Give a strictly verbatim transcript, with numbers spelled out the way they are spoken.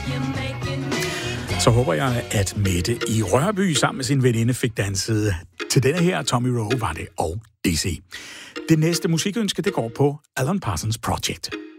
Så håber jeg, at Mette i Rørby sammen med sin veninde fik danset til denne her. Tommy Rowe var det, og D C. Det næste musikønske, det går på Alan Parsons Project.